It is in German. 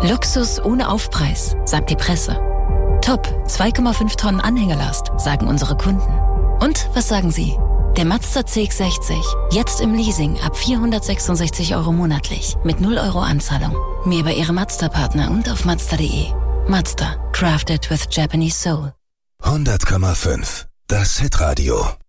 Luxus ohne Aufpreis, sagt die Presse. Top, 2,5 Tonnen Anhängelast, sagen unsere Kunden. Und was sagen Sie? Der Mazda CX-60, jetzt im Leasing ab 466 € monatlich, mit 0 € Anzahlung. Mehr über Ihre Mazda-Partner und auf Mazda.de. Mazda, crafted with Japanese soul. 100,5. Das Hitradio.